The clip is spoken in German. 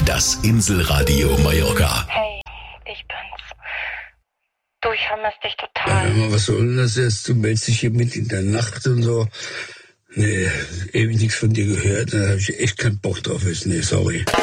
Das Inselradio Mallorca. Hey, ich bin's. Du, ich vermisse dich total. Ja, was soll denn das jetzt? Du meldest dich hier mit in der Nacht und so. Nee, ewig nichts von dir gehört. Da habe ich echt keinen Bock drauf. Nee, sorry.